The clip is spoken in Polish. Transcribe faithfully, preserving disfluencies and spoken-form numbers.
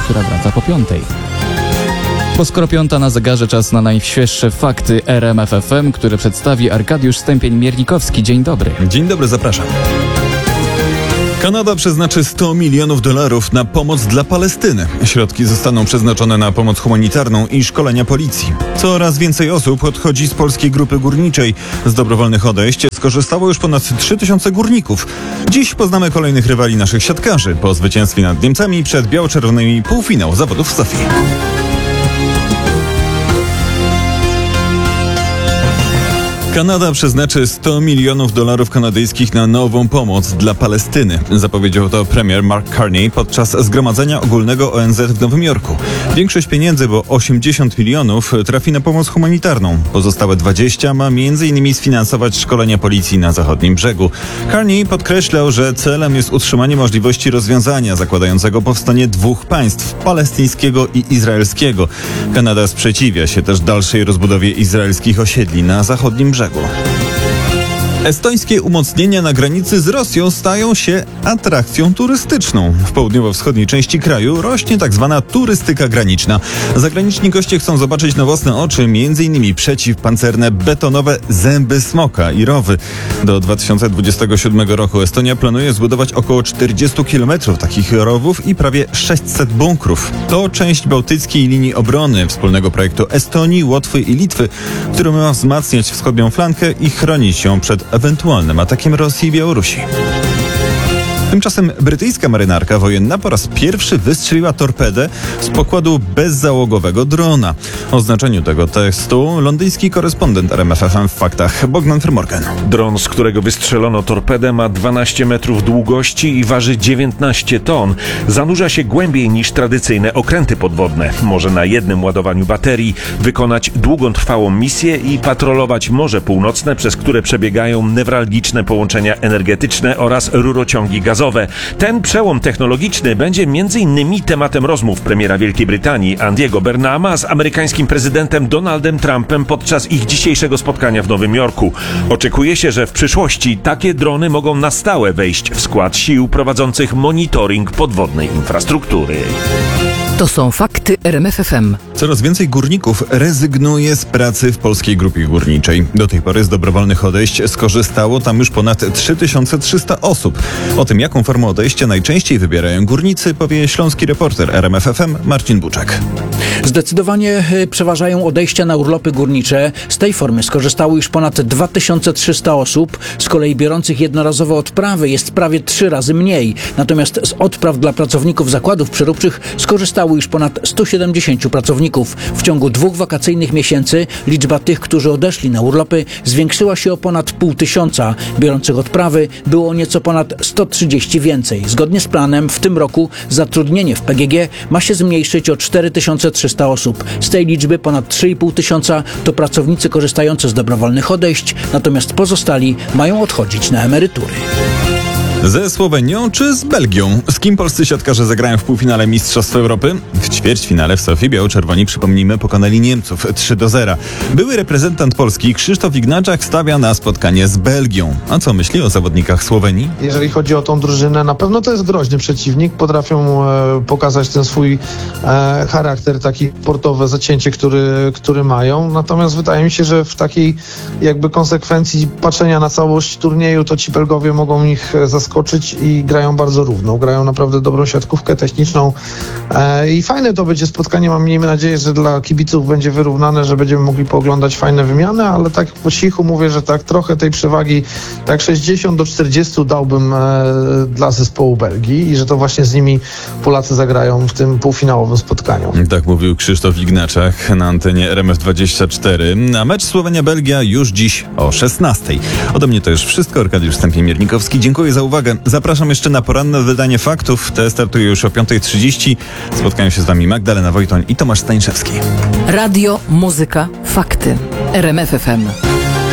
która wraca po piątej. Bo skoro piąta na zegarze, czas na najświeższe fakty R M F F M, które przedstawi Arkadiusz Stępień-Miernikowski. Dzień dobry. Dzień dobry, zapraszam. Kanada przeznaczy sto milionów dolarów na pomoc dla Palestyny. Środki zostaną przeznaczone na pomoc humanitarną i szkolenia policji. Coraz więcej osób odchodzi z polskiej grupy górniczej. Z dobrowolnych odejść skorzystało już ponad trzy tysiące górników. Dziś poznamy kolejnych rywali naszych siatkarzy. Po zwycięstwie nad Niemcami przed biało-czerwonymi półfinał zawodów w Sofii. Kanada przeznaczy sto milionów dolarów kanadyjskich na nową pomoc dla Palestyny. Zapowiedział to premier Mark Carney podczas zgromadzenia ogólnego O N Z w Nowym Jorku. Większość pieniędzy, bo osiemdziesiąt milionów, trafi na pomoc humanitarną. Pozostałe dwadzieścia ma między innymi sfinansować szkolenia policji na zachodnim brzegu. Carney podkreślał, że celem jest utrzymanie możliwości rozwiązania zakładającego powstanie dwóch państw, palestyńskiego i izraelskiego. Kanada sprzeciwia się też dalszej rozbudowie izraelskich osiedli na zachodnim brzegu. Estońskie umocnienia na granicy z Rosją stają się atrakcją turystyczną. W południowo-wschodniej części kraju rośnie tak zwana turystyka graniczna. Zagraniczni goście chcą zobaczyć na własne oczy między innymi przeciwpancerne betonowe zęby smoka i rowy. Do dwa tysiące dwudziestego siódmego roku Estonia planuje zbudować około czterdzieści kilometrów takich rowów i prawie sześćset bunkrów. To część bałtyckiej linii obrony wspólnego projektu Estonii, Łotwy i Litwy, który ma wzmacniać wschodnią flankę i chronić ją przed ewentualnym atakiem Rosji i Białorusi. Tymczasem brytyjska marynarka wojenna po raz pierwszy wystrzeliła torpedę z pokładu bezzałogowego drona. O znaczeniu tego testu londyński korespondent R M F F M w faktach Bogdan Frymorgan. Dron, z którego wystrzelono torpedę, ma dwanaście metrów długości i waży dziewiętnaście ton. Zanurza się głębiej niż tradycyjne okręty podwodne. Może na jednym ładowaniu baterii wykonać długotrwałą misję i patrolować Morze Północne, przez które przebiegają newralgiczne połączenia energetyczne oraz rurociągi gazowe. Ten przełom technologiczny będzie między innymi tematem rozmów premiera Wielkiej Brytanii Andiego Burnhama z amerykańskim prezydentem Donaldem Trumpem podczas ich dzisiejszego spotkania w Nowym Jorku. Oczekuje się, że w przyszłości takie drony mogą na stałe wejść w skład sił prowadzących monitoring podwodnej infrastruktury. To są fakty R M F F M. Coraz więcej górników rezygnuje z pracy w polskiej grupie górniczej. Do tej pory z dobrowolnych odejść skorzystało tam już ponad trzy tysiące trzysta osób. O tym, jaką formę odejścia najczęściej wybierają górnicy, powie śląski reporter R M F F M Marcin Buczek. Zdecydowanie przeważają odejścia na urlopy górnicze. Z tej formy skorzystało już ponad dwa tysiące trzysta osób. Z kolei biorących jednorazowe odprawy jest prawie trzy razy mniej. Natomiast z odpraw dla pracowników zakładów przeróbczych skorzystało już ponad sto siedemdziesiąt pracowników. W ciągu dwóch wakacyjnych miesięcy liczba tych, którzy odeszli na urlopy, zwiększyła się o ponad pół tysiąca. Biorących odprawy było nieco ponad sto trzydzieści więcej. Zgodnie z planem w tym roku zatrudnienie w P G G ma się zmniejszyć o cztery tysiące trzysta osób. Z tej liczby ponad trzy i pół tysiąca to pracownicy korzystający z dobrowolnych odejść, natomiast pozostali mają odchodzić na emerytury. Ze Słowenią czy z Belgią? Z kim polscy siatkarze zagrają w półfinale Mistrzostw Europy? W ćwierćfinale w Sofii biało-czerwoni, przypomnijmy, pokonali Niemców trzy do zera. Były reprezentant Polski Krzysztof Ignaczak stawia na spotkanie z Belgią. A co myśli o zawodnikach Słowenii? Jeżeli chodzi o tą drużynę, na pewno to jest groźny przeciwnik. Potrafią e, pokazać ten swój e, charakter, taki sportowe zacięcie, który, który mają. Natomiast wydaje mi się, że w takiej jakby konsekwencji patrzenia na całość turnieju, to ci Belgowie mogą ich zaskoczyć i grają bardzo równo. Grają naprawdę dobrą siatkówkę techniczną e, i fajne to będzie spotkanie. Mam miejmy nadzieję, że dla kibiców będzie wyrównane, że będziemy mogli pooglądać fajne wymiany, ale tak po cichu mówię, że tak trochę tej przewagi, tak sześćdziesiąt do czterdziestu dałbym e, dla zespołu Belgii i że to właśnie z nimi Polacy zagrają w tym półfinałowym spotkaniu. Tak mówił Krzysztof Ignaczak na antenie R M F dwadzieścia cztery. A mecz Słowenia-Belgia już dziś o szesnastej. Ode mnie to już wszystko. Arkadiusz Stępień-Miernikowski. Dziękuję za uwagę. Zapraszam jeszcze na poranne wydanie faktów. Te startuje już o piąta trzydzieści. Spotkają się z wami Magdalena Wojtoń i Tomasz Staniszewski. Radio, muzyka, fakty. R M F F M.